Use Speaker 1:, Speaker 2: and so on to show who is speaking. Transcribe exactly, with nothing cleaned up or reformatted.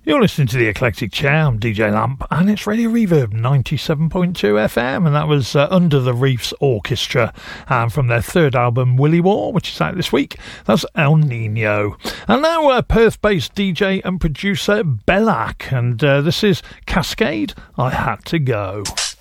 Speaker 1: You're listening to The Eclectic Chair. I'm D J Lamp, and it's Radio Reverb ninety-seven point two F M, and that was uh, Under the Reefs Orchestra, and from their third album, Willy War, which is out this week. That's El Nino. And now uh, Perth-based D J and producer Bellac, and uh, this is Cascade, I Had to Go.